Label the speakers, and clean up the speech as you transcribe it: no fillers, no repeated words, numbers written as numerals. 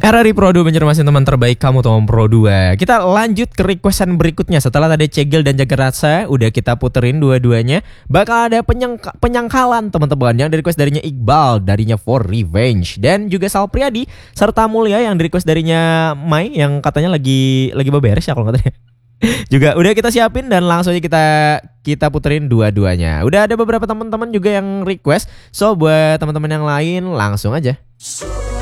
Speaker 1: RRI Pro 2 mencermasi teman terbaik kamu Tom Pro 2. Kita lanjut ke requestan berikutnya. Setelah tadi Cegel dan Jaga Rasa udah kita puterin dua-duanya, bakal ada penyangkalan teman-teman yang di request darinya Iqbal, darinya For Revenge, dan juga Sal Priadi serta Mulia yang di request darinya Mai yang katanya lagi beberes ya kalau katanya. Juga udah kita siapin dan langsung aja kita puterin dua-duanya. Udah ada beberapa teman-teman juga yang request. So buat teman-teman yang lain langsung aja.